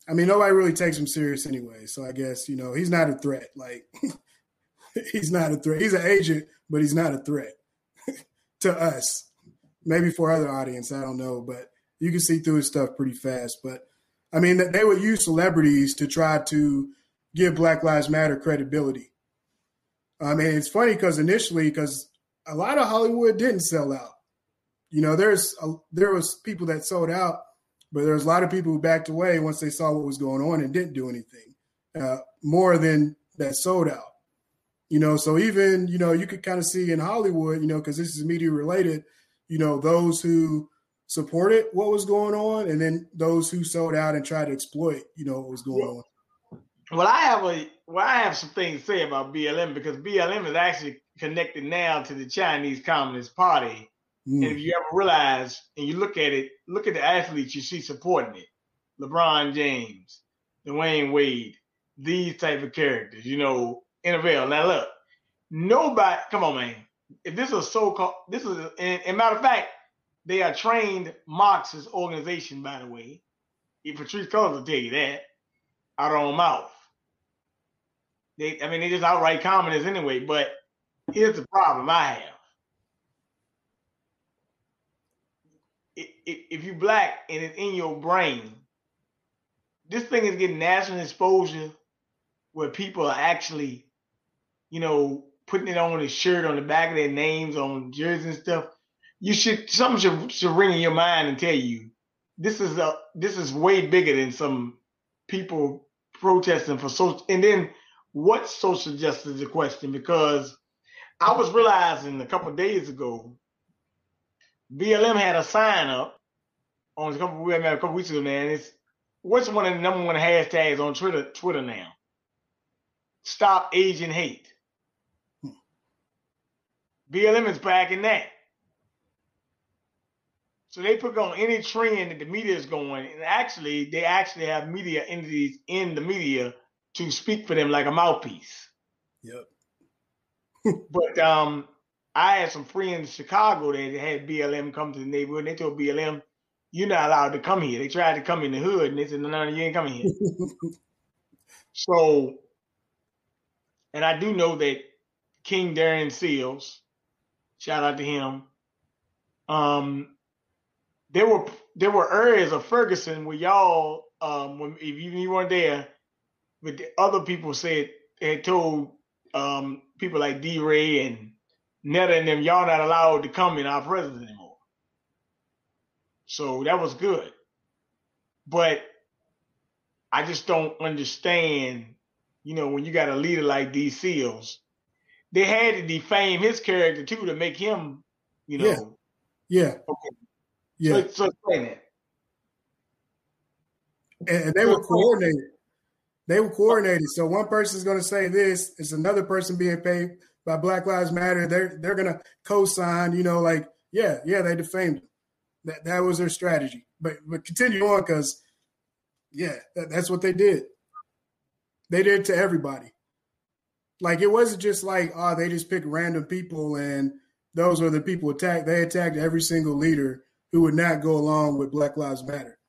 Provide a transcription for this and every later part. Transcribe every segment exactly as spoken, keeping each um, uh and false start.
I mean, nobody really takes him serious anyway. So I guess, you know, he's not a threat. Like, he's not a threat. He's an agent, but he's not a threat to us. Maybe for other audience, I don't know. But you can see through his stuff pretty fast. But, I mean, they would use celebrities to try to give Black Lives Matter credibility. I mean, it's funny because initially, because a lot of Hollywood didn't sell out. You know, there's a, there was people that sold out, but there was a lot of people who backed away once they saw what was going on and didn't do anything, uh, more than that sold out. You know, so even, you know, you could kind of see in Hollywood, you know, because this is media related, you know, those who supported what was going on and then those who sold out and tried to exploit, you know, what was going on. Well, I have a well, I have some things to say about B L M because B L M is actually connected now to the Chinese Communist Party. Mm. And if you ever realize and you look at it, look at the athletes you see supporting it. LeBron James, Dwayne Wade, these type of characters, you know, N F L. Now look, nobody, come on, man. If this is so-called, this is, a, and, and matter of fact, they are trained Marxist organization, by the way. If Patrice Cullors will tell you that out of their mouth. They, I mean, they're just outright communists anyway, but here's the problem I have. If you're black and it's in your brain, this thing is getting national exposure where people are actually, you know, putting it on a shirt on the back of their names on jerseys and stuff. You should, something should, should ring in your mind and tell you this is a, this is way bigger than some people protesting for social. And then what social justice is a question? Because I was realizing a couple of days ago, B L M had a sign up on a couple, a couple weeks ago, man. It's what's one of the number one hashtags on Twitter, Twitter now? Stop Asian hate. Hmm. B L M is backing that. So they put on any trend that the media is going, and actually, they actually have media entities in the media to speak for them like a mouthpiece. Yep. But um, I had some friends in Chicago that had B L M come to the neighborhood, and they told B L M, "You're not allowed to come here." They tried to come in the hood, and they said, "No, no, you ain't coming here." So, and I do know that King Darren Seals, shout out to him. Um, there were there were areas of Ferguson where y'all, um, when if you, you weren't there, but the other people said they had told um, people like D. Ray and Netta and them, y'all not allowed to come in our presence anymore. So that was good. But I just don't understand, you know, when you got a leader like D. Seals, they had to defame his character too to make him, you know. Yeah. Yeah. Okay. Yeah. So, so explain that. And, and they were coordinated. They were coordinated. So one person's going to say this, it's another person being paid by Black Lives Matter. They're they're going to co-sign, you know, like, yeah, yeah, they defamed him. That that was their strategy. But but continue on because, yeah, that, that's what they did. They did it to everybody. Like, it wasn't just like, oh, they just picked random people and those are the people attacked. They attacked every single leader who would not go along with Black Lives Matter.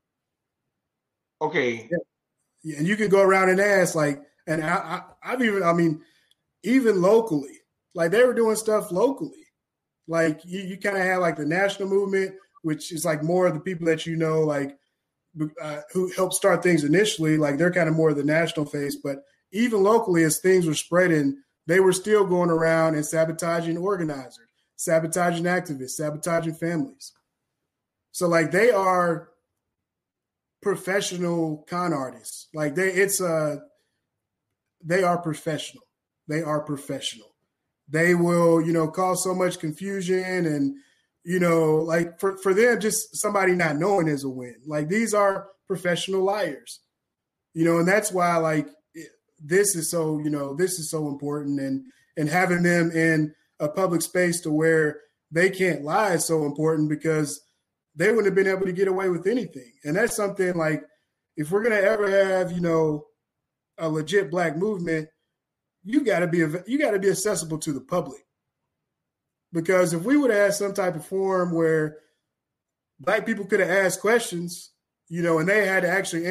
Okay. Yeah. Yeah, and you could go around and ask, like, and I, I, I've even, I mean, even locally, like they were doing stuff locally. Like you, you kind of had like the national movement, which is like more of the people that you know, like uh, who helped start things initially. Like they're kind of more of the national face, but even locally, as things were spreading, they were still going around and sabotaging organizers, sabotaging activists, sabotaging families. So like they are professional con artists. Like they, it's a, they are professional. They are professional. They will, you know, cause so much confusion and, you know, like for, for them, just somebody not knowing is a win. Like these are professional liars, you know, and that's why like this is so, you know, this is so important and, and having them in a public space to where they can't lie is so important because they wouldn't have been able to get away with anything. And that's something like, if we're going to ever have, you know, a legit black movement, you got to be, you got to be accessible to the public. Because if we would have had some type of forum where black people could have asked questions, you know, and they had to actually